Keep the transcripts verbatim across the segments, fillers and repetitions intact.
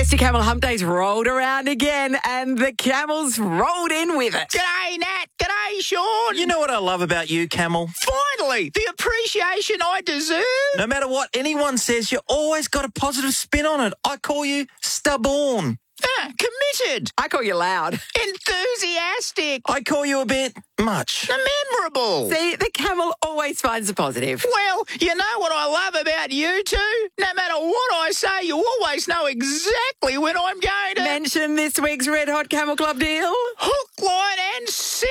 Thirsty Camel Hump Day's rolled around again, and the Camels rolled in with it. G'day, Nat. G'day, Sean. You know what I love about you, Camel? Finally, the appreciation I deserve. No matter what anyone says, you always got a positive spin on it. I call you stubborn. Ah, committed. I call you loud. Enthusiastic. I call you a bit much. Memorable. See, the Camel always finds the positive. Well, you know what I love about you two? No matter what I say, you always know exactly when I'm going to... Mention this week's Red Hot Camel Club deal. Hook, line and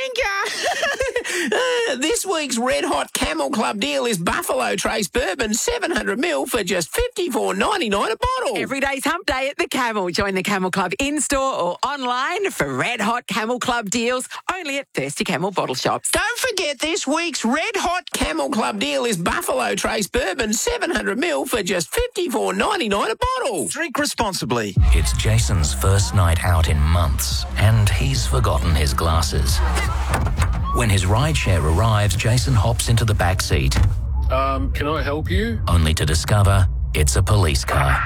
sinker. uh, this week's Red Hot Camel Club deal is Buffalo Trace Bourbon seven hundred mil for just fifty-four ninety-nine a bottle. Every day's hump day at the Camel. Join the Camel Club in-store or online for Red Hot Camel Club deals only at Thirsty Camel bottle shops. Don't forget this week's Red Hot Camel Club deal is Buffalo Trace Bourbon seven hundred mil for just fifty-four ninety-nine a bottle. Drink responsibly. It's Jason's first night out in months, and he's forgotten his glasses. When his rideshare arrives, Jason hops into the back seat, Um, can I help you? only to discover it's a police car.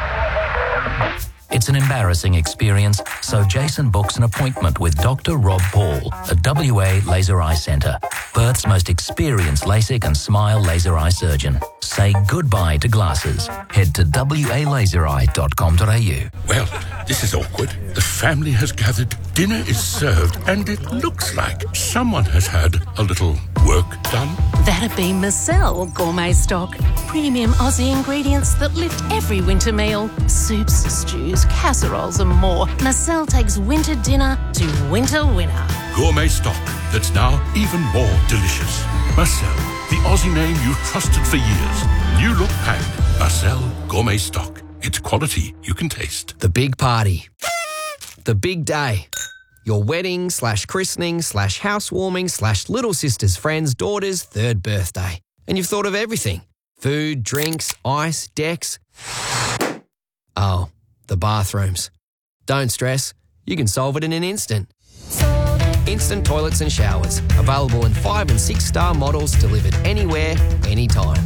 It's an embarrassing experience, so Jason books an appointment with Doctor Rob Paul at W A Laser Eye Centre, Perth's most experienced LASIK and SMILE laser eye surgeon. Say goodbye to glasses. Head to w a laser eye dot com dot a u. Well, this is awkward. The family has gathered, dinner is served, and it looks like someone has had a little work done. That'd be Marcel Gourmet Stock. Premium Aussie ingredients that lift every winter meal. Soups, stews, casseroles and more. Marcel takes winter dinner to winter winner. Gourmet stock that's now even more delicious. Marcel, the Aussie name you've trusted for years. New look packed. Marcel Gourmet Stock. It's quality you can taste. The big party. The big day. Your wedding slash christening slash housewarming slash little sister's friend's daughter's third birthday. And you've thought of everything. Food, drinks, ice, decks. Oh, the bathrooms. Don't stress. You can solve it in an instant. Instant toilets and showers. Available in five and six star models delivered anywhere, anytime.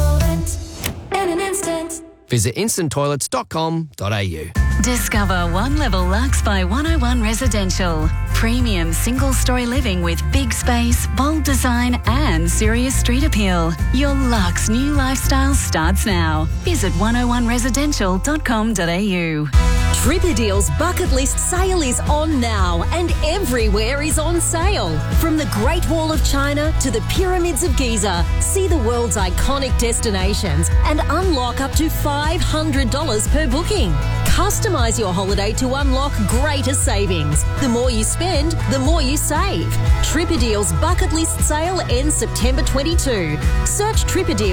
In an instant. Visit instant toilets dot com dot a u. Discover One Level Lux by one oh one Residential. Premium single-story living with big space, bold design and serious street appeal. Your luxe new lifestyle starts now. Visit one oh one residential dot com dot a u. Tripadeal's bucket list sale is on now, and everywhere is on sale. From the Great Wall of China to the Pyramids of Giza, see the world's iconic destinations and unlock up to five hundred dollars per booking. Customise your holiday to unlock greater savings. The more you spend, the more you save. Tripadeal's bucket list sale ends September twenty-second. Search Tripadeal